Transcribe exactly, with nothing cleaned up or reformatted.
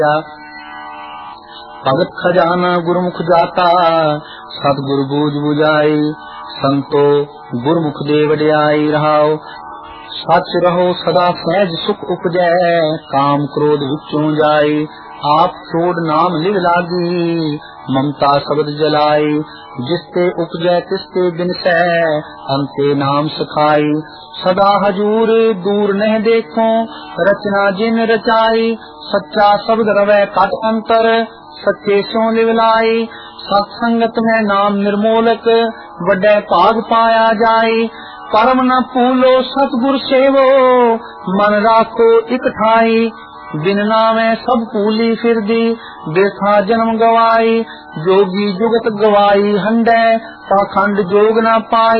भगत खजाना गुरुमुख जाता, सतगुरु बूझ बुझाई, संतो गुरुमुख दे वड्याई रहाओ। सच रहो सदा सहज सुख उपजै, काम क्रोध विचों जाई, आप छोड़ नाम लिव लागी, ममता शब्द जलाई, जिसते उपजै तिसते बिनसै, अंते नाम सखाई। सदा हजूर दूर नह देखो, रचना जिन रचाई, सच्चा शब्द रवै कट अंतर, सच्चे सो लिव लाई। सत्संगत में नाम निर्मोलक, वड्डे भाग पाया जाई, परम न भूलो सतगुर सेवो, मन राखो इक ठाई। बिन नामे सब भूली फिरदी, बेथा जन्म गवाई, जोगी जुगत गवाई हंडै, पाखंड जोग न पाई।